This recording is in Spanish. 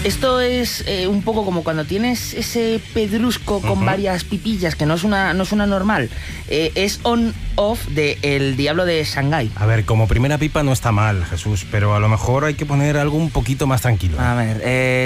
Esto es un poco como cuando tienes ese pedrusco con varias pipillas, que no es una normal. Es on-off de El Diablo de Shanghái. A ver, como primera pipa no está mal, Jesús, pero a lo mejor hay que poner algo un poquito más tranquilo. A ver,